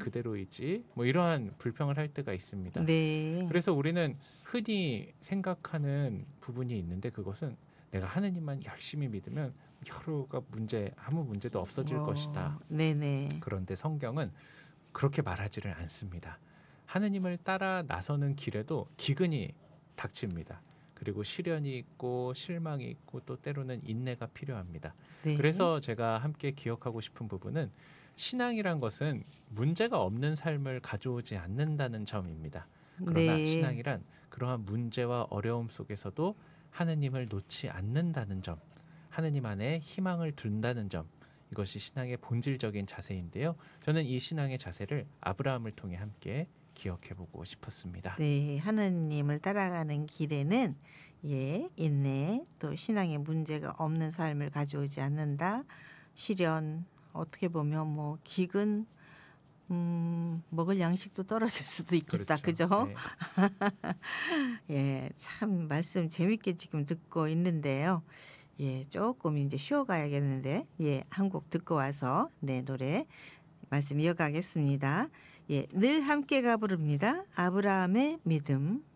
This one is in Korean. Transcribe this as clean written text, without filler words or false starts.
그대로이지 뭐 이러한 불평을 할 때가 있습니다. 네. 그래서 우리는 흔히 생각하는 부분이 있는데 그것은 내가 하느님만 열심히 믿으면 여러가 아무 문제도 없어질 것이다. 네네. 그런데 성경은 그렇게 말하지를 않습니다. 하느님을 따라 나서는 길에도 기근이 닥칩니다. 그리고 시련이 있고 실망이 있고 또 때로는 인내가 필요합니다. 네. 그래서 제가 함께 기억하고 싶은 부분은 신앙이란 것은 문제가 없는 삶을 가져오지 않는다는 점입니다. 그러나 네. 신앙이란 그러한 문제와 어려움 속에서도 하느님을 놓지 않는다는 점, 하느님 안에 희망을 둔다는 점, 이것이 신앙의 본질적인 자세인데요. 저는 이 신앙의 자세를 아브라함을 통해 함께 기억해보고 싶었습니다. 네, 하느님을 따라가는 길에는 인내, 또 신앙의 문제가 없는 삶을 가져오지 않는다. 시련, 어떻게 보면 뭐 기근, 먹을 양식도 떨어질 수도 있겠다. 그렇죠. 그죠? 네. 예, 참 말씀 재밌게 지금 듣고 있는데요. 예, 조금 이제 쉬어가야겠는데, 한 곡 듣고 와서 노래 말씀 이어가겠습니다. 늘 함께가 부릅니다. 아브라함의 믿음.